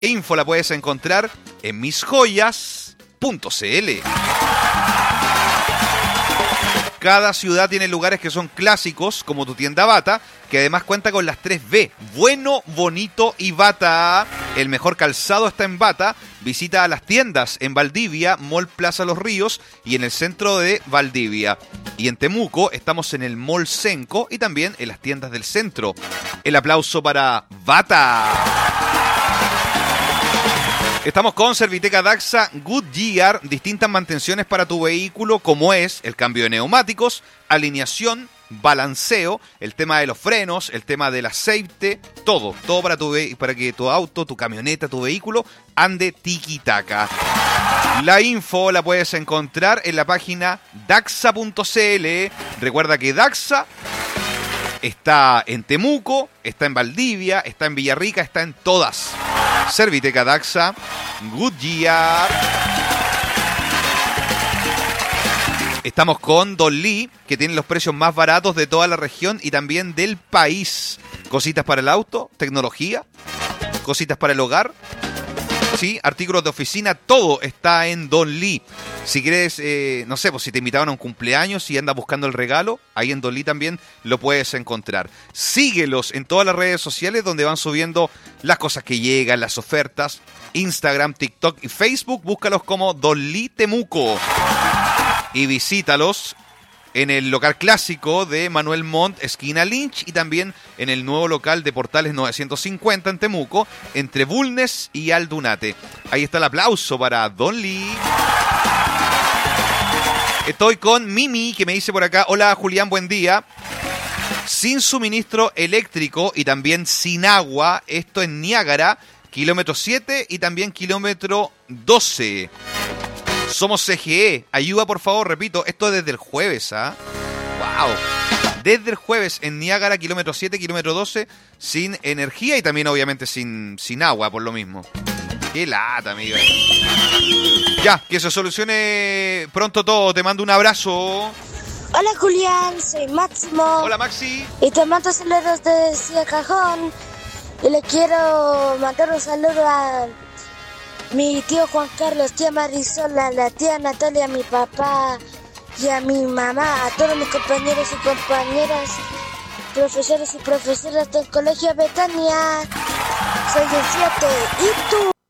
Info la puedes encontrar en misjoyas.cl. Cada ciudad tiene lugares que son clásicos, como tu tienda Bata, que además cuenta con las 3B, bueno, bonito y Bata. El mejor calzado está en Bata. Visita a las tiendas en Valdivia, Mall Plaza Los Ríos y en el centro de Valdivia. Y en Temuco estamos en el Mall Senco y también en las tiendas del centro. El aplauso para Bata. Estamos con Serviteca Daxa Goodyear, distintas mantenciones para tu vehículo, como es el cambio de neumáticos, alineación, balanceo, el tema de los frenos, el tema del aceite, todo para que tu auto, tu camioneta, tu vehículo ande tiki-taka. La info la puedes encontrar en la página daxa.cl. Recuerda que Daxa está en Temuco, está en Valdivia, está en Villarrica, está en todas. Serviteca Daxa Goodyear. Estamos con Don Lee, que tiene los precios más baratos de toda la región y también del país. Cositas para el auto, tecnología, cositas para el hogar, sí, artículos de oficina, todo está en Don Lee. Si quieres, no sé, pues si te invitaban a un cumpleaños y andas buscando el regalo, ahí en Don Lee también lo puedes encontrar. Síguelos en todas las redes sociales donde van subiendo las cosas que llegan, las ofertas. Instagram, TikTok y Facebook, búscalos como Don Lee Temuco. Y visítalos en el local clásico de Manuel Montt, esquina Lynch, y también en el nuevo local de Portales 950 en Temuco, entre Bulnes y Aldunate. Ahí está el aplauso para Don Lee. Estoy con Mimi, que me dice por acá: hola Julián, buen día. Sin suministro eléctrico y también sin agua, esto en Niágara, kilómetro 7 y también kilómetro 12. Somos CGE. Ayuda, por favor, repito, esto es desde el jueves, ¿ah? ¡Wow! Desde el jueves en Niágara, kilómetro 7, kilómetro 12, sin energía y también, obviamente, sin agua, por lo mismo. ¡Qué lata, amiga! Ya, que se solucione pronto todo. Te mando un abrazo. Hola, Julián. Soy Máximo. Hola, Maxi. Y te mando saludos desde Cajón. Y le quiero mandar un saludo a mi tío Juan Carlos, tía Marisol, a la tía Natalia, a mi papá y a mi mamá, a todos mis compañeros y compañeras, profesores y profesoras del Colegio Betania. Soy el 7. ¿Y tú?